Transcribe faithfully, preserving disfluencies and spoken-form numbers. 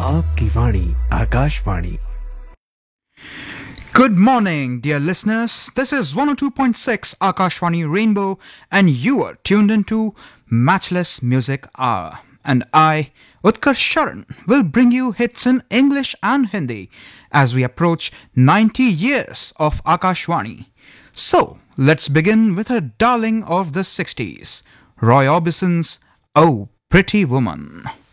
आपकी वाणी Akashvani. Good morning, dear listeners. This is one oh two point six Akashvani Rainbow, and you are tuned into Matchless Music Hour. And I, Utkarsh Sharan, will bring you hits in English and Hindi as we approach ninety years of Akashvani. So, let's begin with a darling of the sixties, Roy Orbison's Oh Pretty Woman.